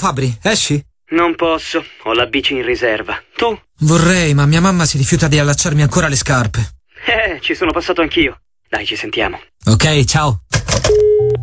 Fabri, esci? Non posso, ho la bici in riserva. Tu? Vorrei, ma mia mamma si rifiuta di allacciarmi ancora le scarpe. Ci sono passato anch'io. Dai, ci sentiamo. Ok, ciao.